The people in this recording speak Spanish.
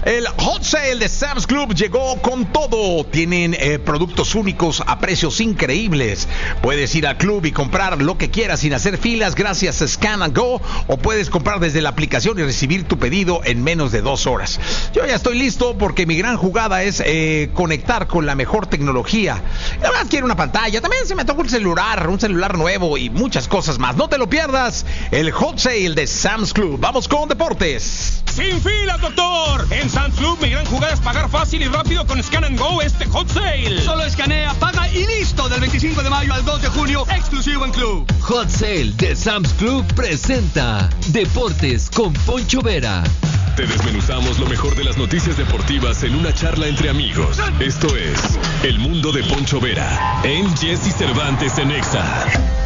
El Hot Sale de Sam's Club llegó con todo. Tienen productos únicos a precios increíbles. Puedes ir al club y comprar lo que quieras sin hacer filas gracias a Scan and Go, o puedes comprar desde la aplicación y recibir tu pedido en menos de 2 horas. Yo ya estoy listo porque mi gran jugada es conectar con la mejor tecnología. La verdad quiero una pantalla, también se me toca un celular nuevo y muchas cosas más. No te lo pierdas, el Hot Sale de Sam's Club. Vamos con deportes. ¡Sin filas, doctor! En Sam's Club, mi gran jugada es pagar fácil y rápido con Scan and Go este Hot Sale. Solo escanea, paga y listo. Del 25 de mayo al 2 de junio, exclusivo en Club. Hot Sale de Sam's Club presenta Deportes con Poncho Vera. Te desmenuzamos lo mejor de las noticias deportivas en una charla entre amigos. Esto es El Mundo de Poncho Vera en Jesse Cervantes en Exa.